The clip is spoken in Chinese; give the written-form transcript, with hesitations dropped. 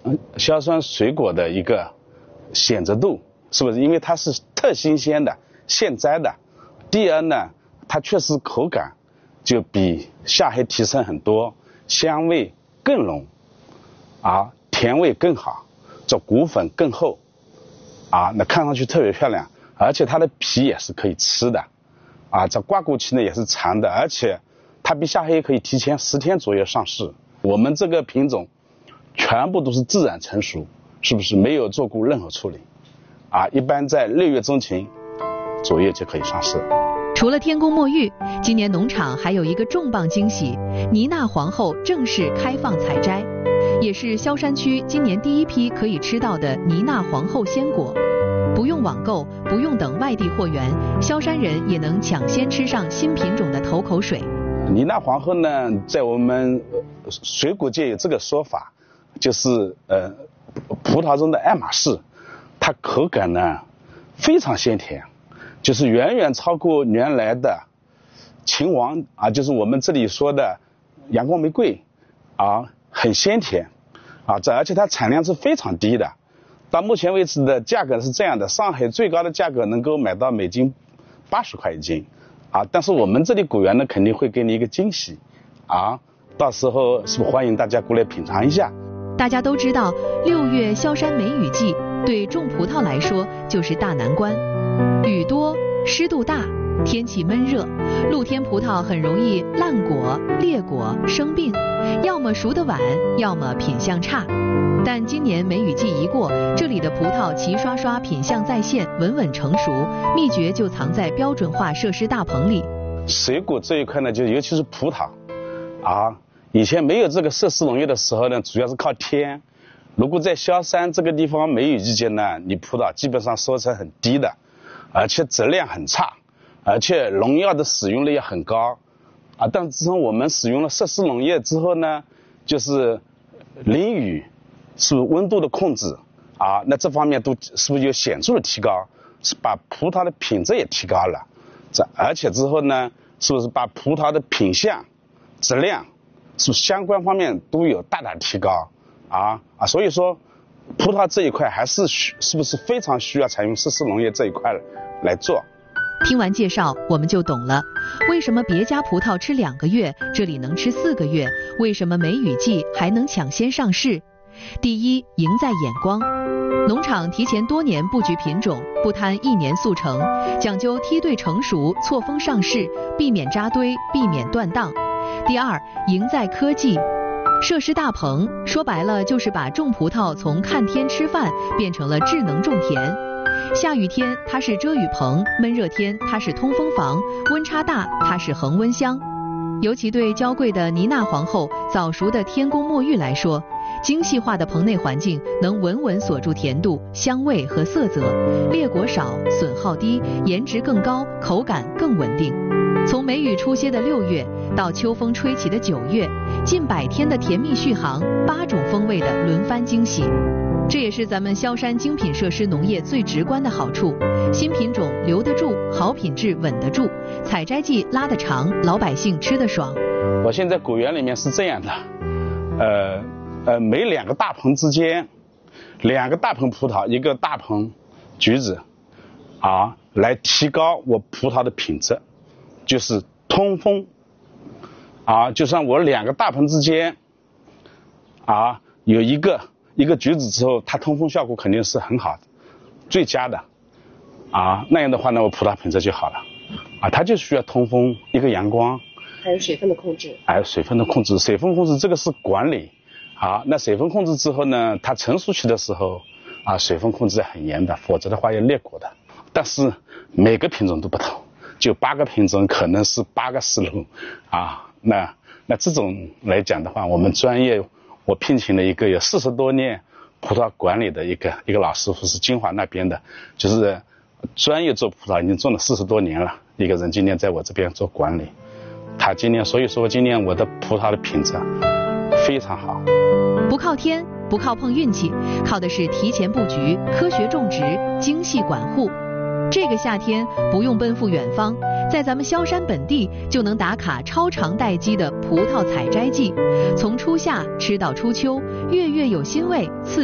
硝酸水果的一个选择度，是不是？因为它是特新鲜的、现摘的。第二呢，它确实口感就比夏黑提升很多，香味更浓，甜味更好，这骨粉更厚，那看上去特别漂亮，而且它的皮也是可以吃的，这挂果期呢也是长的，而且它比夏黑可以提前10天左右上市。我们这个品种全部都是自然成熟，是不是没有做过任何处理？一般在6月中旬左右就可以上市。 除了天宫墨玉，今年农场还有一个重磅惊喜，妮娜皇后正式开放采摘，也是萧山区今年第一批可以吃到的妮娜皇后鲜果。不用网购，不用等外地货源，萧山人也能抢先吃上新品种的头口水。 妮娜皇后呢，在我们水果界有这个说法，就是葡萄中的爱马仕，它口感呢非常鲜甜，就是远远超过原来的秦王就是我们这里说的阳光玫瑰很鲜甜而且它产量是非常低的。到目前为止的价格是这样的，上海最高的价格能够买到每斤80块一斤但是我们这里果园呢肯定会给你一个惊喜到时候是不是欢迎大家过来品尝一下。 大家都知道6月萧山梅雨季对种葡萄来说就是大难关，雨多湿度大，天气闷热，露天葡萄很容易烂果、裂果、生病，要么熟得晚，要么品相差。但今年梅雨季一过，这里的葡萄齐刷刷品相再现，稳稳成熟，秘诀就藏在标准化设施大棚里。 水果这一块呢，就尤其是葡萄以前没有这个设施农业的时候呢，主要是靠天。如果在萧山这个地方梅雨季节呢，你葡萄基本上收成很低的，而且质量很差，而且农药的使用率也很高但自从我们使用了设施农业之后呢，就是淋雨是温度的控制那这方面都是不是有显著的提高，是把葡萄的品质也提高了，而且之后呢，是不是把葡萄的品相、质量是不是相关方面都有大大提高所以说葡萄这一块还是不是非常需要采用设施农业这一块来做。 听完介绍我们就懂了，为什么别家葡萄吃2个月，这里能吃4个月，为什么梅雨季还能抢先上市。第一，赢在眼光，农场提前多年布局品种，不贪1年速成，讲究梯队成熟，错峰上市，避免扎堆，避免断档。第二，赢在科技，设施大棚，说白了就是把种葡萄从看天吃饭变成了智能种田。下雨天它是遮雨棚，闷热天它是通风房，温差大它是恒温箱。尤其对娇贵的妮娜皇后、早熟的天宫墨玉来说，精细化的棚内环境能稳稳锁住甜度、香味和色泽，裂果少，损耗低，颜值更高，口感更稳定。从梅雨初歇的6月到秋风吹起的9月，近100天的甜蜜续航，8种风味的轮番惊喜。这也是咱们萧山精品设施农业最直观的好处，新品种留得住，好品质稳得住，采摘季拉得长，老百姓吃得爽。 我现在果园里面是这样的，每2个大棚之间，2个大棚葡萄，一个大棚橘子来提高我葡萄的品质，就是通风就像我2个大棚之间有一个橘子之后，它通风效果肯定是很好的，最佳的那样的话呢，我葡萄品质就好了它就需要通风，一个阳光， 还有水分的控制。 水分的控制，水分控制这个是管理那水分控制之后呢，它成熟期的时候水分控制很严的，否则的话要裂果的。但是每个品种都不同，就8个品种可能是8个思路那这种来讲的话，我们专业我聘请了一个有40多年葡萄管理的一个老师傅，是金华那边的，就是专业做葡萄已经种了40多年了，一个人今年在我这边做管理，所以说今年我的葡萄的品质非常好。 不靠天，不靠碰运气，靠的是提前布局、科学种植、精细管护。这个夏天不用奔赴远方，在咱们萧山本地就能打卡超长待机的葡萄采摘季，从初夏吃到初秋， 月月有腥味，